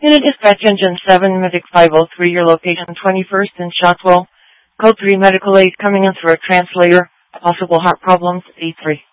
Unit Dispatch Engine 7, Medic 503, your location 21st and Shotwell. Code 3, Medical Aid coming in through a translator. Possible heart problems, A3.